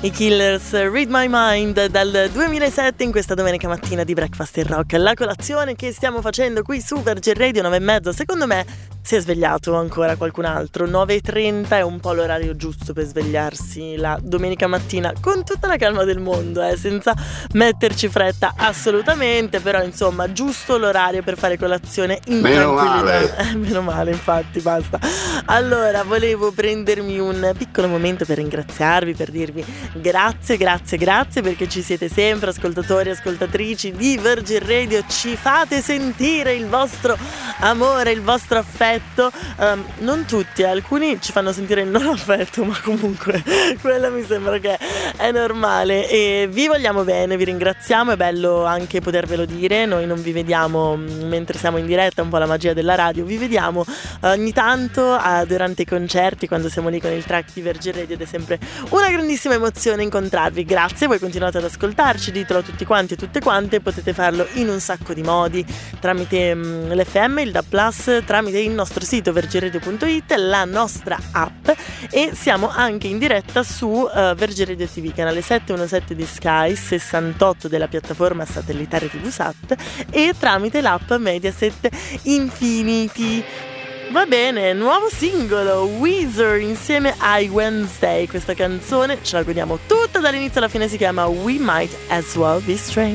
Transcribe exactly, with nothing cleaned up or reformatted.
I Killers, Read My Mind, dal duemilasette in questa domenica mattina di Breakfast in Rock. La colazione che stiamo facendo qui su Virgin Radio nove e mezza, secondo me si è svegliato ancora qualcun altro. Nove e trenta è un po' l'orario giusto per svegliarsi la domenica mattina, con tutta la calma del mondo, eh, senza metterci fretta assolutamente, però insomma giusto l'orario per fare colazione in meno tranquillità. Male. Eh, meno male, infatti, basta. Allora, volevo prendermi un piccolo momento per ringraziarvi, per dirvi grazie, grazie, grazie, perché ci siete sempre, ascoltatori, ascoltatrici di Virgin Radio, ci fate sentire il vostro amore, il vostro affetto. Um, non tutti, alcuni ci fanno sentire il non affetto, ma comunque quello mi sembra che è normale e vi vogliamo bene, vi ringraziamo, è bello anche potervelo dire. Noi non vi vediamo mentre siamo in diretta, un po' la magia della radio, vi vediamo ogni tanto uh, durante i concerti, quando siamo lì con il track di Virgin Radio, ed è sempre una grandissima emozione incontrarvi. Grazie, voi continuate ad ascoltarci, ditelo a tutti quanti e tutte quante, potete farlo in un sacco di modi, tramite um, l'F M, il D A B plus, tramite il nostro sito virgin radio punto it, la nostra app, e siamo anche in diretta su uh, Virgin Radio T V, canale settecentonodicasette di Sky, sessantotto della piattaforma satellitare T V Sat, e tramite l'app Mediaset Infinity. Va bene, nuovo singolo, Weezer insieme ai Wednesday. Questa canzone ce la godiamo tutta dall'inizio alla fine, si chiama We Might As Well Be Strange.